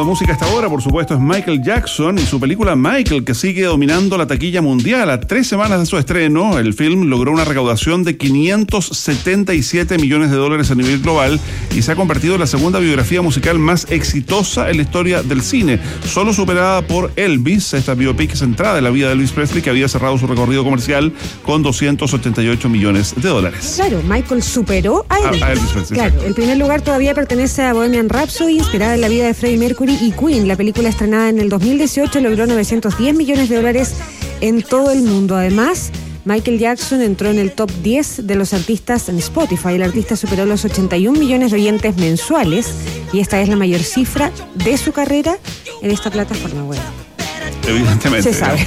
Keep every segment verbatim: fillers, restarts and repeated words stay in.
La música hasta ahora, por supuesto, es Michael Jackson y su película Michael, que sigue dominando la taquilla mundial. A tres semanas de su estreno, el film logró una recaudación de quinientos setenta y siete millones de dólares a nivel global y se ha convertido en la segunda biografía musical más exitosa en la historia del cine, solo superada por Elvis, esta biopic centrada en la vida de Elvis Presley, que había cerrado su recorrido comercial con doscientos ochenta y ocho millones de dólares. Claro, Michael superó a Elvis. A, a Elvis Presley. Claro, exacto. El primer lugar todavía pertenece a Bohemian Rhapsody, inspirada en la vida de Freddie Mercury y Queen. La película estrenada en el dos mil dieciocho logró novecientos diez millones de dólares en todo el mundo. Además, Michael Jackson entró en el top diez de los artistas en Spotify. El artista superó los ochenta y un millones de oyentes mensuales y esta es la mayor cifra de su carrera en esta plataforma web. Evidentemente. Se sabe.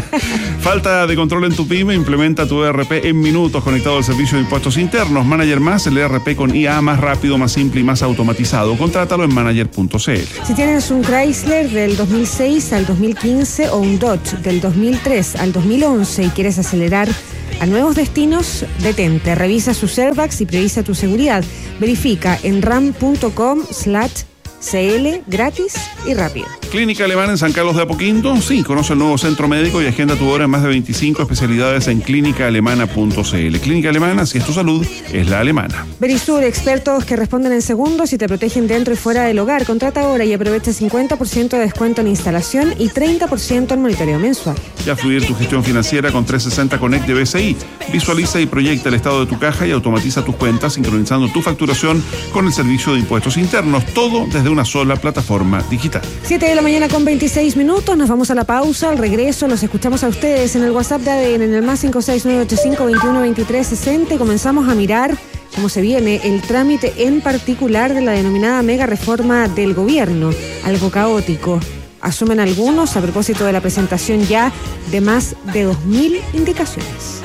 Falta de control en tu pyme, implementa tu E R P en minutos conectado al servicio de impuestos internos. Manager Más, el E R P con I A más rápido, más simple y más automatizado. Contrátalo en manager punto c l. Si tienes un Chrysler del dos mil seis al dos mil quince o un Dodge del dos mil tres al dos mil once y quieres acelerar a nuevos destinos, detente, revisa sus airbags y prioriza tu seguridad. Verifica en ram punto com slash cl, gratis y rápido. Clínica Alemana en San Carlos de Apoquindo. Sí, conoce el nuevo centro médico y agenda tu hora en más de veinticinco especialidades en clínica alemana punto c l. Clínica Alemana, si es tu salud, es la alemana. Verisur, expertos que responden en segundos y te protegen dentro y fuera del hogar. Contrata ahora y aprovecha cincuenta por ciento de descuento en instalación y treinta por ciento en monitoreo mensual. Ya fluir tu gestión financiera con trescientos sesenta Connect de B C I. Visualiza y proyecta el estado de tu caja y automatiza tus cuentas, sincronizando tu facturación con el servicio de impuestos internos. Todo desde una sola plataforma digital. siete de la mañana con veintiséis minutos, nos vamos a la pausa. Al regreso los escuchamos a ustedes en el WhatsApp de A D N, en el más cinco seis nueve ocho cinco, veintiuno, veintitrés, sesenta, y comenzamos a mirar cómo se viene el trámite en particular de la denominada mega reforma del gobierno. Algo caótico, asumen algunos, a propósito de la presentación ya de más de dos mil indicaciones.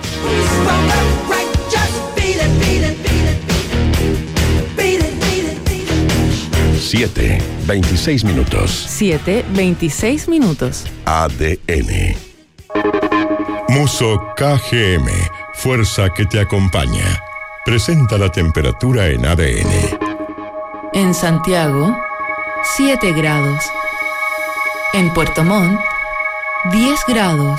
siete, veintiséis minutos. siete, veintiséis minutos. A D N. Muso K G M, fuerza que te acompaña. Presenta la temperatura en A D N. En Santiago, siete grados. En Puerto Montt, diez grados.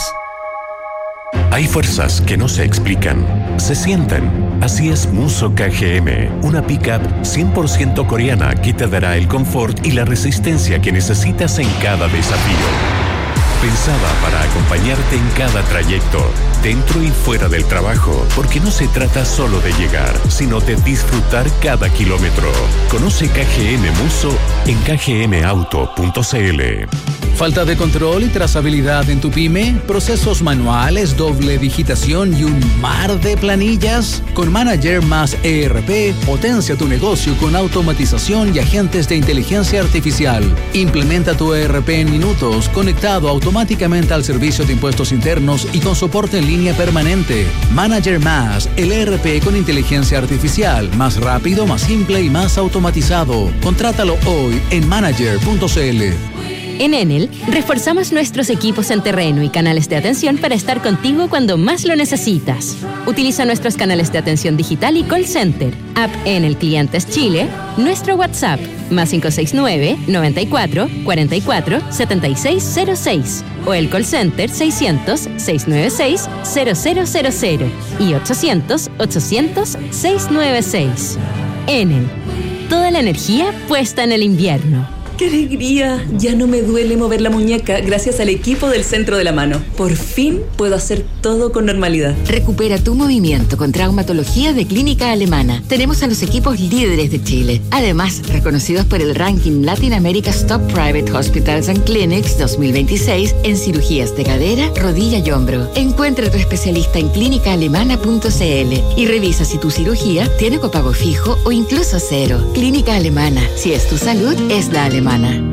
Hay fuerzas que no se explican, se sienten. Así es Muso K G M, una pick-up cien por ciento coreana que te dará el confort y la resistencia que necesitas en cada desafío. Pensada para acompañarte en cada trayecto, dentro y fuera del trabajo, porque no se trata solo de llegar, sino de disfrutar cada kilómetro. Conoce K G M Muso en k g m auto punto c l. ¿Falta de control y trazabilidad en tu pyme? ¿Procesos manuales, doble digitación y un mar de planillas? Con Manager Más E R P, potencia tu negocio con automatización y agentes de inteligencia artificial. Implementa tu E R P en minutos, conectado automáticamente al servicio de impuestos internos y con soporte en línea permanente. Manager Más, el E R P con inteligencia artificial, más rápido, más simple y más automatizado. Contrátalo hoy en manager punto c l. En Enel, reforzamos nuestros equipos en terreno y canales de atención para estar contigo cuando más lo necesitas. Utiliza nuestros canales de atención digital y call center, app Enel Clientes Chile, nuestro WhatsApp, más cinco seis nueve, noventa y cuatro, cuarenta y cuatro, setenta y seis cero seis, o el call center seiscientos, seiscientos noventa y seis, cero cero cero cero y ochocientos, ochocientos, seiscientos noventa y seis. Enel, toda la energía puesta en el invierno. ¡Qué alegría! Ya no me duele mover la muñeca gracias al equipo del Centro de la Mano. Por fin puedo hacer todo con normalidad. Recupera tu movimiento con traumatología de Clínica Alemana. Tenemos a los equipos líderes de Chile. Además, reconocidos por el ranking Latin America's Top Private Hospitals and Clinics dos mil veintiséis en cirugías de cadera, rodilla y hombro. Encuentra a tu especialista en clínica alemana punto c l y revisa si tu cirugía tiene copago fijo o incluso cero. Clínica Alemana. Si es tu salud, es la alemana.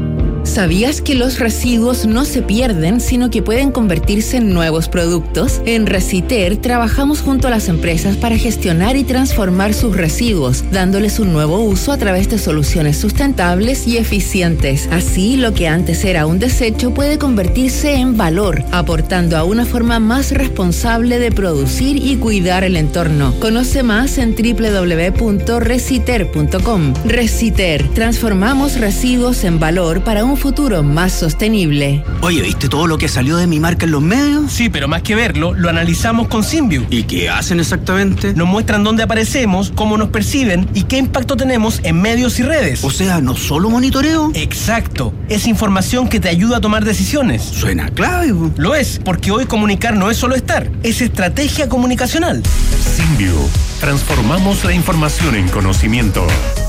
¿Sabías que los residuos no se pierden, sino que pueden convertirse en nuevos productos? En Reciter trabajamos junto a las empresas para gestionar y transformar sus residuos, dándoles un nuevo uso a través de soluciones sustentables y eficientes. Así, lo que antes era un desecho puede convertirse en valor, aportando a una forma más responsable de producir y cuidar el entorno. Conoce más en doble u doble u doble u punto reciter punto com. Reciter, transformamos residuos en valor para un futuro más sostenible. Oye, ¿viste todo lo que salió de mi marca en los medios? Sí, pero más que verlo, lo analizamos con Symview. ¿Y qué hacen exactamente? Nos muestran dónde aparecemos, cómo nos perciben y qué impacto tenemos en medios y redes. O sea, ¿no solo monitoreo? Exacto. Es información que te ayuda a tomar decisiones. Suena clave. Lo es, porque hoy comunicar no es solo estar, es estrategia comunicacional. Symview. Transformamos la información en conocimiento.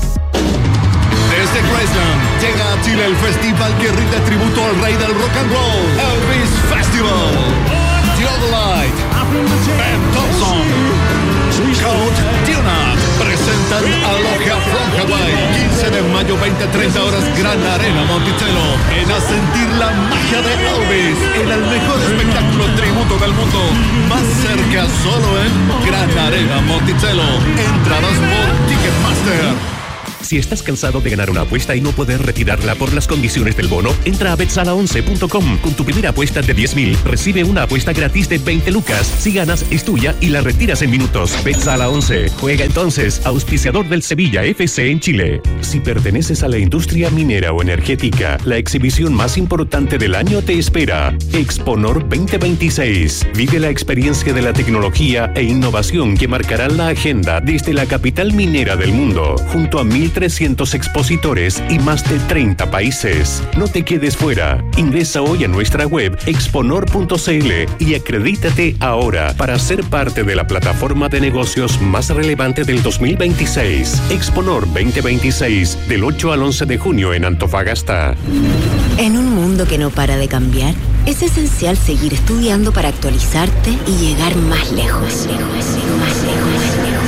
Desde Graceland llega a Chile el festival que rinde tributo al rey del rock and roll, Elvis Festival. Theodolite, Ben Thompson, Count Tuna presentan Aloha from Hawaii. quince de mayo, veinte a treinta horas, Gran Arena Monticello. Ven a sentir la magia de Elvis en el mejor espectáculo tributo del mundo. Más cerca solo en Gran Arena Monticello. Entradas por Ticketmaster. Si estás cansado de ganar una apuesta y no poder retirarla por las condiciones del bono, entra a bet sala once punto com. Con tu primera apuesta de diez mil, recibe una apuesta gratis de veinte lucas. Si ganas, es tuya y la retiras en minutos. BetSala once. Juega entonces, auspiciador del Sevilla F C en Chile. Si perteneces a la industria minera o energética, la exhibición más importante del año te espera. Exponor veinte veintiséis. Vive la experiencia de la tecnología e innovación que marcarán la agenda desde la capital minera del mundo, junto a mil trescientos expositores y más de treinta países. No te quedes fuera. Ingresa hoy a nuestra web exponor punto c l y acredítate ahora para ser parte de la plataforma de negocios más relevante del dos mil veintiséis. Exponor veinte veintiséis, del ocho al once de junio en Antofagasta. En un mundo que no para de cambiar, es esencial seguir estudiando para actualizarte y llegar más lejos. Más lejos, más lejos, más lejos.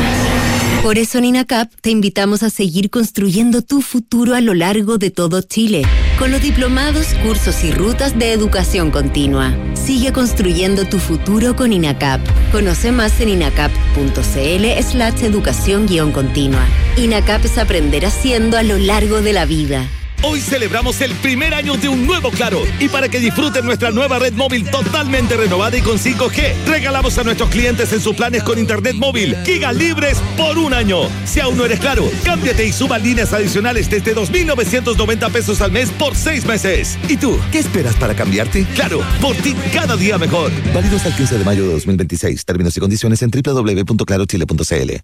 Por eso en INACAP te invitamos a seguir construyendo tu futuro a lo largo de todo Chile, con los diplomados, cursos y rutas de educación continua. Sigue construyendo tu futuro con INACAP. Conoce más en inacap punto c l slash educación guión continua. INACAP es aprender haciendo a lo largo de la vida. Hoy celebramos el primer año de un nuevo Claro y para que disfruten nuestra nueva red móvil totalmente renovada y con cinco G, regalamos a nuestros clientes en sus planes con internet móvil gigas libres por un año. Si aún no eres Claro, cámbiate y suba líneas adicionales desde dos mil novecientos noventa pesos al mes por seis meses. ¿Y tú, qué esperas para cambiarte? Claro, por ti cada día mejor. Válido hasta el quince de mayo de dos mil veintiséis. Términos y condiciones en doble u doble u doble u punto claro chile punto c l.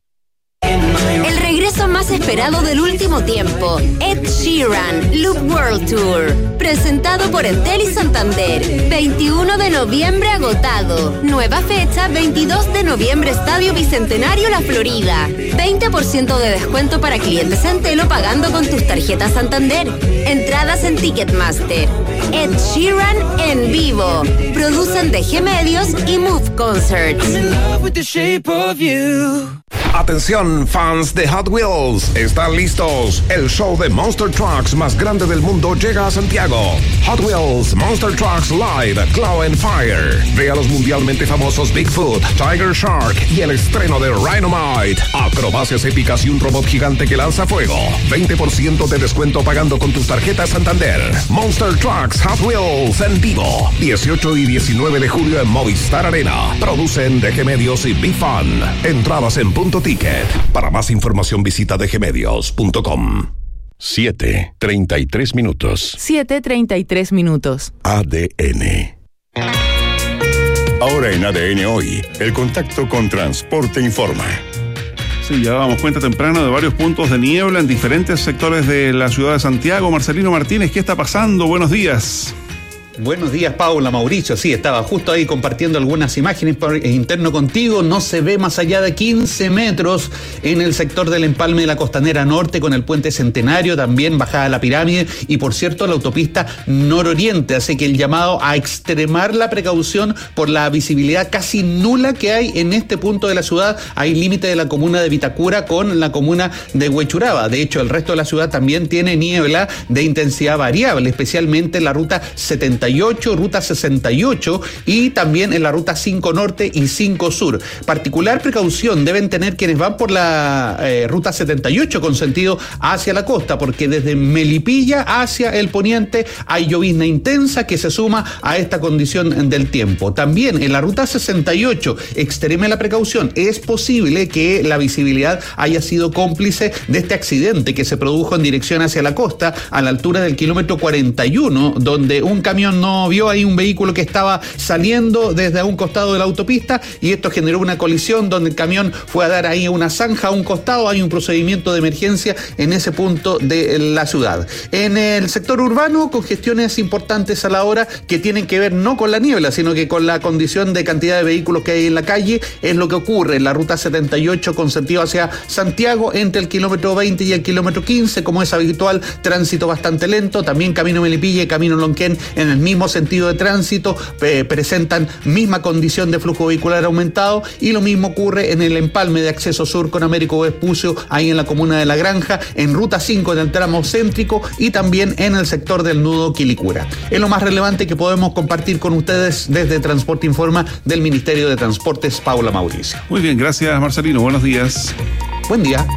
El regreso más esperado del último tiempo, Ed Sheeran, Loop World Tour, presentado por Entel y Santander, veintiuno de noviembre agotado, nueva fecha veintidós de noviembre Estadio Bicentenario La Florida, veinte por ciento de descuento para clientes Entel o pagando con tus tarjetas Santander, entradas en Ticketmaster. Ed Sheeran en vivo, producen D G Medios y Move Concerts. Atención, fans de Hot Wheels, están listos. El show de Monster Trucks más grande del mundo llega a Santiago. Hot Wheels Monster Trucks Live Claw and Fire. Ve a los mundialmente famosos Bigfoot, Tiger Shark y el estreno de Rhinomite. Acrobacias épicas y un robot gigante que lanza fuego. veinte por ciento de descuento pagando con tus tarjetas Santander. Monster Trucks Hot Wheels en vivo. dieciocho y diecinueve de julio en Movistar Arena. Producen D G Medios y Big Fun. Entradas en punto ticket. Para más información visita d g medios punto com. siete, treinta y tres minutos. siete treinta y tres minutos. A D N. Ahora en A D N Hoy, el contacto con Transporte Informa. Sí, ya damos cuenta temprano de varios puntos de niebla en diferentes sectores de la ciudad de Santiago. Marcelino Martínez, ¿qué está pasando? Buenos días. Buenos días, Paula, Mauricio. Sí, estaba justo ahí compartiendo algunas imágenes por interno contigo. No se ve más allá de quince metros en el sector del empalme de la Costanera Norte con el puente Centenario, también bajada la Pirámide y, por cierto, la autopista nororiente. Así que el llamado a extremar la precaución por la visibilidad casi nula que hay en este punto de la ciudad. Hay límite de la comuna de Vitacura con la comuna de Huechuraba. De hecho, el resto de la ciudad también tiene niebla de intensidad variable, especialmente en la ruta setenta y ocho, ruta sesenta y ocho y también en la ruta cinco Norte y cinco Sur. Particular precaución deben tener quienes van por la eh, ruta setenta y ocho con sentido hacia la costa, porque desde Melipilla hacia el poniente hay llovizna intensa que se suma a esta condición del tiempo. También en la ruta sesenta y ocho, extreme la precaución, es posible que la visibilidad haya sido cómplice de este accidente que se produjo en dirección hacia la costa a la altura del kilómetro cuarenta y uno, donde un camión no vio ahí un vehículo que estaba saliendo desde un costado de la autopista y esto generó una colisión donde el camión fue a dar ahí una zanja a un costado. Hay un procedimiento de emergencia en ese punto de la ciudad. En el sector urbano, congestiones importantes a la hora que tienen que ver no con la niebla, sino que con la condición de cantidad de vehículos que hay en la calle. Es lo que ocurre en la ruta setenta y ocho con sentido hacia Santiago entre el kilómetro veinte y el kilómetro quince, como es habitual, tránsito bastante lento. También camino Melipilla y camino Lonquén en el mismo sentido de tránsito eh, presentan misma condición de flujo vehicular aumentado, y lo mismo ocurre en el empalme de acceso sur con Américo Vespucio, ahí en la comuna de La Granja, en ruta cinco en el tramo céntrico y también en el sector del nudo Quilicura. Es lo más relevante que podemos compartir con ustedes desde Transporte Informa del Ministerio de Transportes, Paula Mauricio. Muy bien, gracias Marcelino, buenos días. Buen día.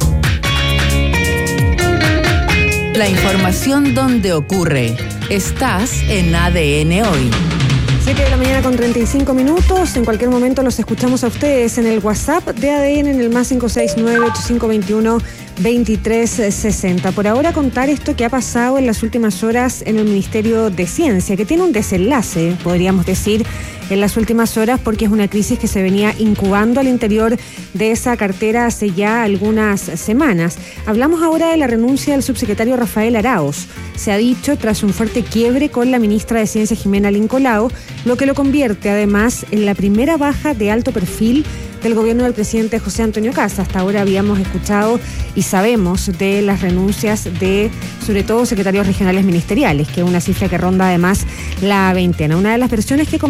La información donde ocurre. Estás en A D N Hoy. siete de la mañana con treinta y cinco minutos. En cualquier momento los escuchamos a ustedes en el WhatsApp de A D N en el más cinco seis nueve ocho cinco dos uno veintitrés sesenta. Por ahora contar esto que ha pasado en las últimas horas en el Ministerio de Ciencia, que tiene un desenlace, podríamos decir, en las últimas horas, porque es una crisis que se venía incubando al interior de esa cartera hace ya algunas semanas. Hablamos ahora de la renuncia del subsecretario Rafael Araoz. Se ha dicho tras un fuerte quiebre con la ministra de Ciencia Jimena Lincolao, lo que lo convierte además en la primera baja de alto perfil del gobierno del presidente José Antonio Kast. Hasta ahora habíamos escuchado y sabemos de las renuncias de, sobre todo, secretarios regionales ministeriales, que es una cifra que ronda además la veintena. Una de las versiones que